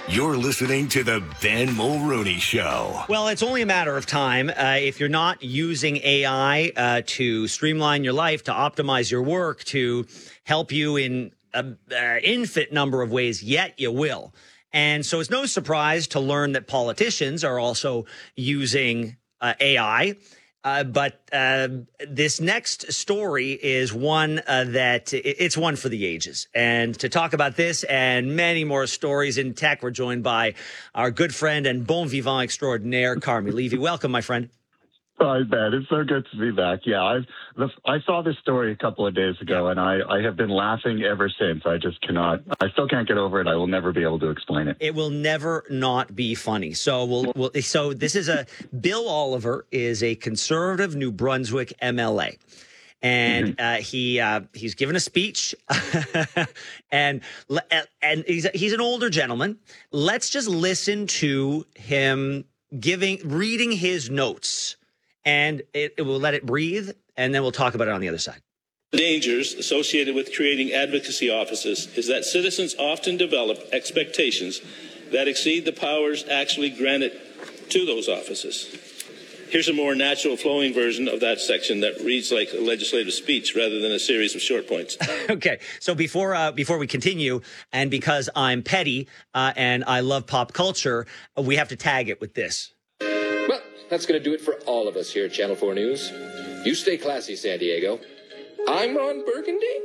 You're listening to the Ben Mulrooney Show. Well, it's only a matter of time. If you're not using AI to streamline your life, to optimize your work, to help you in an infinite number of ways, yet you will. And so it's no surprise to learn that politicians are also using AI. But this next story is one that it's one for the ages. And to talk about this and many more stories in tech, we're joined by our good friend and bon vivant extraordinaire, Carmi Levy. Welcome, my friend. Hi, Ben. It's so good to be back. Yeah, I saw this story a couple of days ago, and I have been laughing ever since. I still can't get over it. I will never be able to explain it. It will never not be funny. So so this is Bill Oliver is a conservative New Brunswick MLA. And he's given a speech, and he's an older gentleman. Let's just listen to him reading his notes. And we'll let it breathe, and then we'll talk about it on the other side. Dangers associated with creating advocacy offices is that citizens often develop expectations that exceed the powers actually granted to those offices. Here's a more natural flowing version of that section that reads like a legislative speech rather than a series of short points. Okay, so before we continue, and because I'm petty and I love pop culture, we have to tag it with this. That's going to do it for all of us here at Channel 4 News. You stay classy, San Diego. I'm Ron Burgundy.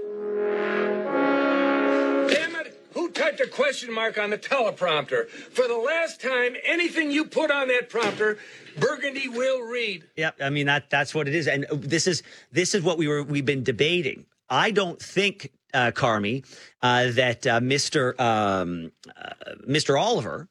Damn it! Who typed a question mark on the teleprompter? For the last time, anything you put on that prompter, Burgundy will read. Yeah, I mean that's what it is, and this is what we've been debating. I don't think, Carmi, that Mr. Oliver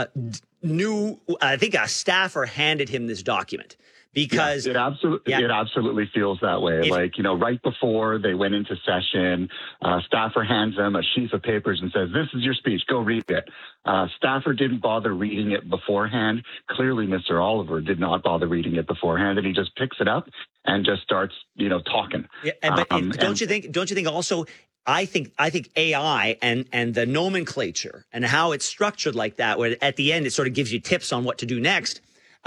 knew. I think a staffer handed him this document because it absolutely feels that way. Right before they went into session, staffer hands them a sheaf of papers and says, "This is your speech. Go read it." Staffer didn't bother reading it beforehand. Clearly, Mr. Oliver did not bother reading it beforehand, and he just picks it up and just starts, talking. Yeah, but don't you think also? I think AI and the nomenclature and how it's structured like that, where at the end it sort of gives you tips on what to do next.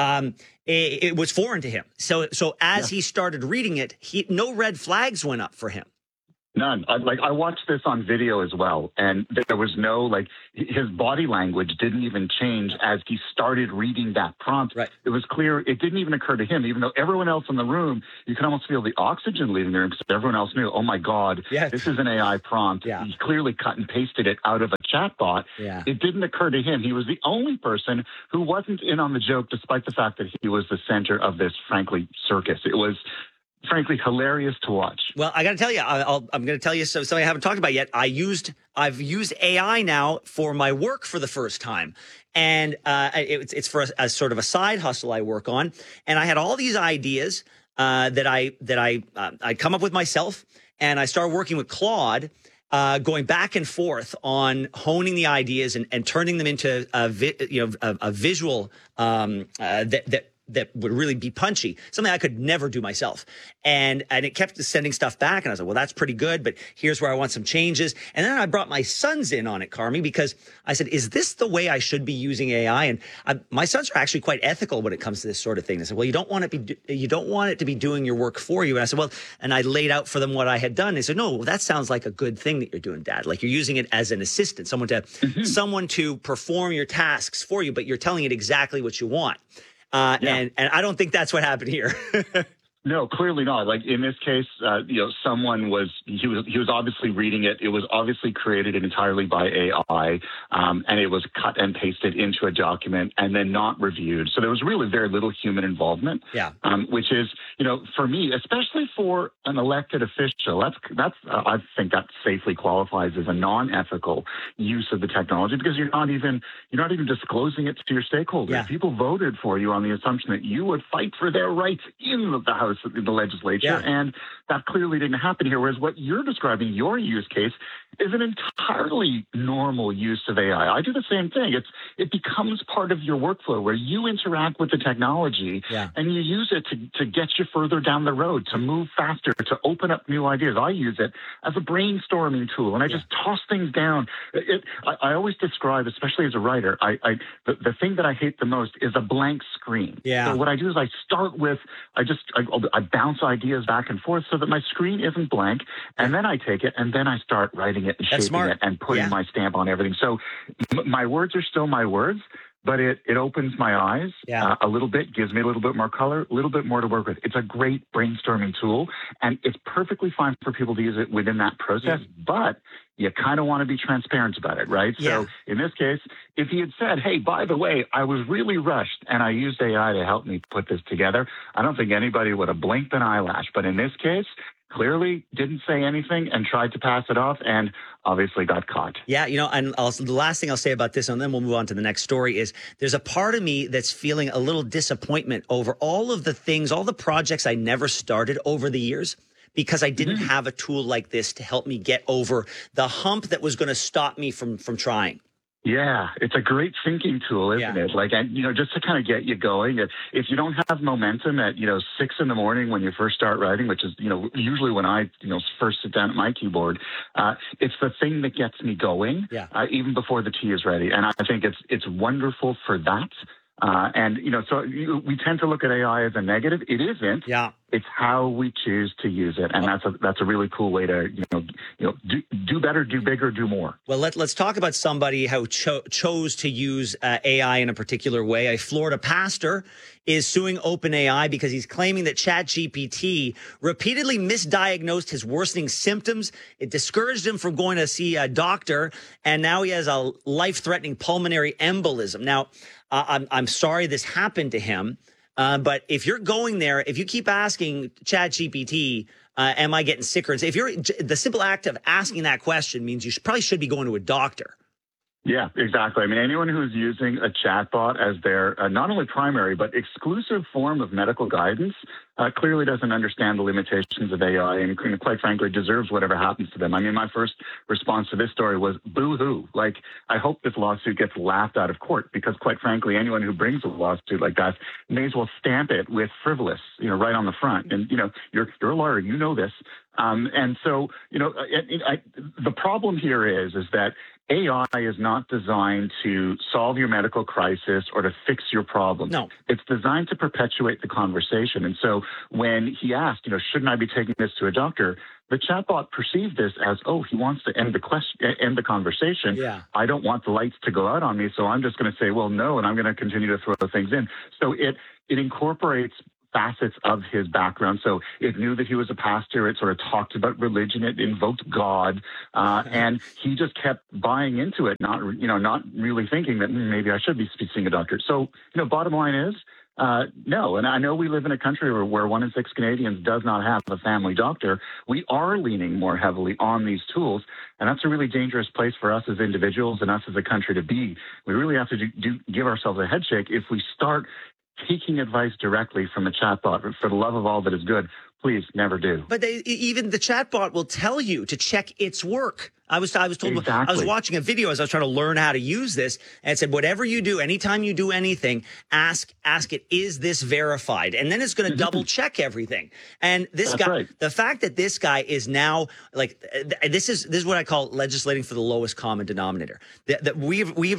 It was foreign to him. So as he started reading it, no red flags went up for him. None. I watched this on video as well, and there was no, his body language didn't even change as he started reading that prompt. Right. It was clear. It didn't even occur to him, even though everyone else in the room, you can almost feel the oxygen leaving the room because everyone else knew, oh my God, this is an AI prompt. Yeah. He clearly cut and pasted it out of a chatbot. Yeah. It didn't occur to him. He was the only person who wasn't in on the joke, despite the fact that he was the center of this, frankly, circus. It was frankly hilarious to watch. Well, I got to tell you, I'm going to tell you something I haven't talked about yet. I've used AI now for my work for the first time, and it's for a sort of a side hustle I work on. And I had all these ideas that I come up with myself, and I started working with Claude, going back and forth on honing the ideas and turning them into a visual that would really be punchy, something I could never do myself. And it kept sending stuff back. And I was like, well, that's pretty good, but here's where I want some changes. And then I brought my sons in on it, Carmi, because I said, is this the way I should be using AI? And my sons are actually quite ethical when it comes to this sort of thing. They said, well, you don't want it to be doing your work for you. And I said, well, and I laid out for them what I had done. They said, no, well, that sounds like a good thing that you're doing, Dad. Like you're using it as an assistant, someone to perform your tasks for you, but you're telling it exactly what you want. And I don't think that's what happened here. No, clearly not. Like in this case, someone he was obviously reading it. It was obviously created entirely by AI, and it was cut and pasted into a document and then not reviewed. So there was really very little human involvement. Yeah. Which is, for me, especially for an elected official, that's I think that safely qualifies as a non-ethical use of the technology because you're not even disclosing it to your stakeholders. Yeah. People voted for you on the assumption that you would fight for their rights in the House. The legislature, and that clearly didn't happen here. Whereas what you're describing, your use case, is an entirely normal use of AI. I do the same thing. It becomes part of your workflow where you interact with the technology and you use it to get you further down the road, to move faster, to open up new ideas. I use it as a brainstorming tool, and I just toss things down. I always describe, especially as a writer, the thing that I hate the most is a blank screen. So what I do is I start with, I bounce ideas back and forth so that my screen isn't blank, and then I take it and then I start writing it and shaping it and putting my stamp on everything. So my words are still my words, but it opens my eyes a little bit, gives me a little bit more color, a little bit more to work with. It's a great brainstorming tool, and it's perfectly fine for people to use it within that process, but you kind of want to be transparent about it, right? So in this case, if he had said, hey, by the way, I was really rushed and I used AI to help me put this together, I don't think anybody would have blinked an eyelash. But in this case, clearly didn't say anything and tried to pass it off and obviously got caught. Yeah, and the last thing I'll say about this, and then we'll move on to the next story, is there's a part of me that's feeling a little disappointment over all of the things, all the projects I never started over the years, because I didn't have a tool like this to help me get over the hump that was going to stop me from trying. Yeah, it's a great thinking tool, isn't it? Like, and, just to kind of get you going. If you don't have momentum at, 6 in the morning when you first start writing, which is, usually when I, first sit down at my keyboard, it's the thing that gets me going, even before the tea is ready. And I think it's wonderful for that. So we tend to look at AI as a negative. It isn't. Yeah. It's how we choose to use it, and that's a really cool way to do better, do bigger, do more. Well, let's talk about somebody who chose to use AI in a particular way. A Florida pastor is suing OpenAI because he's claiming that ChatGPT repeatedly misdiagnosed his worsening symptoms. It discouraged him from going to see a doctor, and now he has a life-threatening pulmonary embolism. Now, I'm sorry this happened to him. But if you're going there, if you keep asking ChatGPT, am I getting sicker? If the simple act of asking that question means you probably should be going to a doctor. Yeah, exactly. I mean, anyone who's using a chatbot as their not only primary but exclusive form of medical guidance clearly doesn't understand the limitations of AI and quite frankly deserves whatever happens to them. I mean, my first response to this story was boo-hoo. Like, I hope this lawsuit gets laughed out of court because quite frankly, anyone who brings a lawsuit like that may as well stamp it with frivolous, right on the front. And, you're a lawyer, you know this. And so, the problem here is that AI is not designed to solve your medical crisis or to fix your problem. No. It's designed to perpetuate the conversation. And so when he asked, shouldn't I be taking this to a doctor? The chatbot perceived this as, he wants to end the conversation. Yeah. I don't want the lights to go out on me, so I'm just going to say, well, no, and I'm going to continue to throw things in. So it incorporates facets of his background. So it knew that he was a pastor. It sort of talked about religion. It invoked God. And he just kept buying into it, not really thinking that maybe I should be seeing a doctor. So, bottom line is, no. And I know we live in a country where 1 in 6 Canadians does not have a family doctor. We are leaning more heavily on these tools. And that's a really dangerous place for us as individuals and us as a country to be. We really have to give ourselves a head shake if we start taking advice directly from a chatbot. For the love of all that is good, please never do. But even the chatbot will tell you to check its work. I was told, exactly. I was watching a video as I was trying to learn how to use this, and it said, whatever you do, anytime you do anything, ask it, is this verified? And then it's going to double check everything. And this guy, right. The fact that this guy is now this is what I call legislating for the lowest common denominator. That we've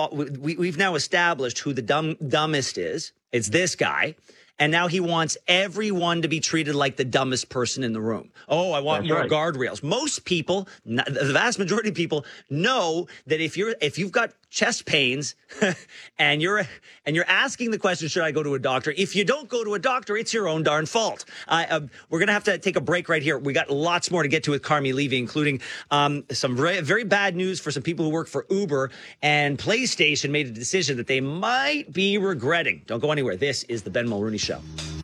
now established who the dumbest is. It's this guy. And now he wants everyone to be treated like the dumbest person in the room. Oh, I want more guardrails. Most people, the vast majority of people, know that if you've got chest pains and you're asking the question, should I go to a doctor? If you don't go to a doctor, it's your own darn fault. We're going to have to take a break right here. We got lots more to get to with Carmi Levy, including some very, very bad news for some people who work for Uber, and PlayStation made a decision that they might be regretting. Don't go anywhere. This is the Ben Mulrooney Show.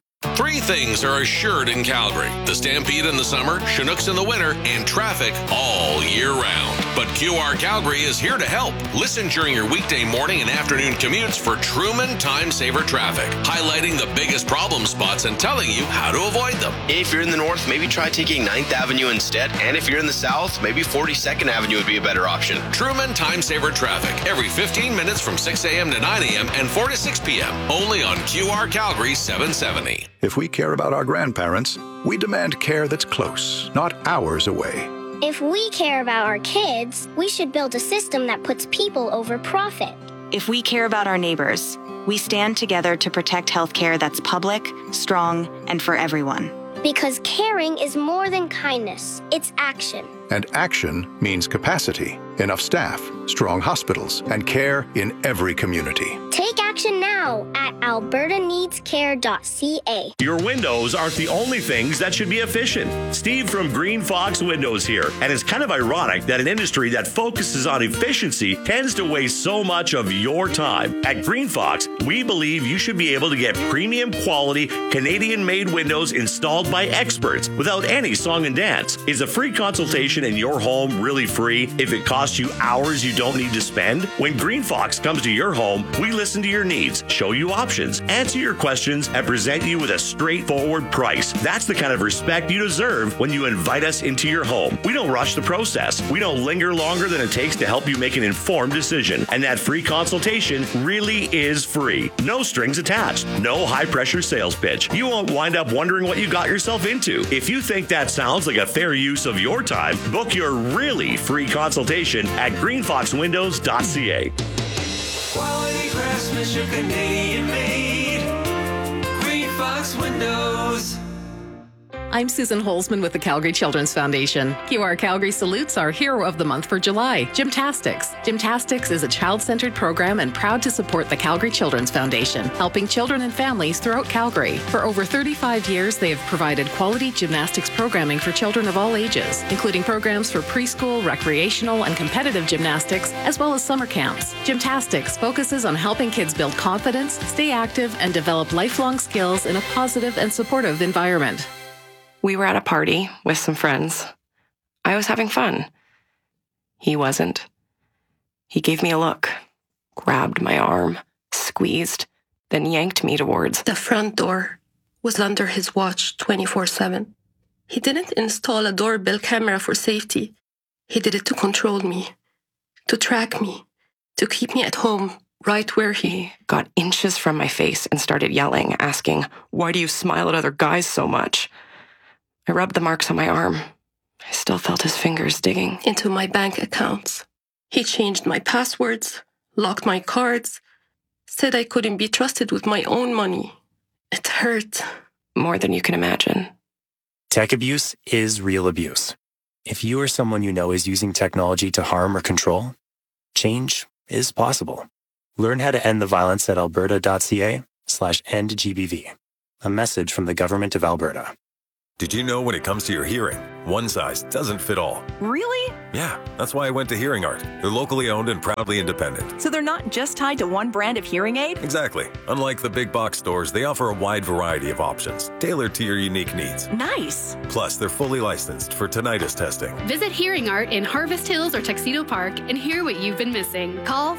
3 things are assured in Calgary: the Stampede in the summer, Chinooks in the winter, and traffic all year round. But QR Calgary is here to help. Listen during your weekday morning and afternoon commutes for Truman Time Saver Traffic, highlighting the biggest problem spots and telling you how to avoid them. If you're in the north, maybe try taking 9th Avenue instead. And if you're in the south, maybe 42nd Avenue would be a better option. Truman Time Saver Traffic, every 15 minutes from 6 a.m. to 9 a.m. and 4 to 6 p.m. Only on QR Calgary 770. If we care about our grandparents, we demand care that's close, not hours away. If we care about our kids, we should build a system that puts people over profit. If we care about our neighbors, we stand together to protect healthcare that's public, strong, and for everyone. Because caring is more than kindness, it's action. And action means capacity, enough staff, strong hospitals, and care in every community. Take action now at albertaneedscare.ca. Your windows aren't the only things that should be efficient. Steve from Green Fox Windows here. And it's kind of ironic that an industry that focuses on efficiency tends to waste so much of your time. At Green Fox, we believe you should be able to get premium quality Canadian-made windows installed by experts without any song and dance. Is a free consultation in your home really free if it costs you hours you don't need to spend? When Green Fox comes to your home, we listen to your needs, show you options, answer your questions, and present you with a straightforward price. That's the kind of respect you deserve when you invite us into your home. We don't rush the process. We don't linger longer than it takes to help you make an informed decision. And that free consultation really is free. No strings attached. No high-pressure sales pitch. You won't wind up wondering what you got yourself into. If you think that sounds like a fair use of your time, book your really free consultation at greenfoxwindows.ca. Quality craftsmanship, Canadian made. Green Fox Windows. I'm Susan Holzman with the Calgary Children's Foundation. QR Calgary salutes our hero of the month for July, Gymtastics. Gymtastics is a child-centered program and proud to support the Calgary Children's Foundation, helping children and families throughout Calgary. For over 35 years, they have provided quality gymnastics programming for children of all ages, including programs for preschool, recreational, and competitive gymnastics, as well as summer camps. Gymtastics focuses on helping kids build confidence, stay active, and develop lifelong skills in a positive and supportive environment. We were at a party with some friends. I was having fun. He wasn't. He gave me a look, grabbed my arm, squeezed, then yanked me towards the front door. Was under his watch 24/7. He didn't install a doorbell camera for safety. He did it to control me, to track me, to keep me at home, right where he got inches from my face and started yelling, asking, "Why do you smile at other guys so much?" I rubbed the marks on my arm. I still felt his fingers digging into my bank accounts. He changed my passwords, locked my cards, said I couldn't be trusted with my own money. It hurt. More than you can imagine. Tech abuse is real abuse. If you or someone you know is using technology to harm or control, change is possible. Learn how to end the violence at alberta.ca/endgbv. A message from the Government of Alberta. Did you know when it comes to your hearing, one size doesn't fit all? Really? Yeah, that's why I went to Hearing Art. They're locally owned and proudly independent. So they're not just tied to one brand of hearing aid? Exactly. Unlike the big box stores, they offer a wide variety of options, tailored to your unique needs. Nice. Plus, they're fully licensed for tinnitus testing. Visit Hearing Art in Harvest Hills or Tuxedo Park and hear what you've been missing. Call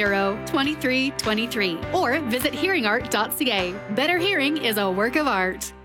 403-680-2323 or visit hearingart.ca. Better hearing is a work of art.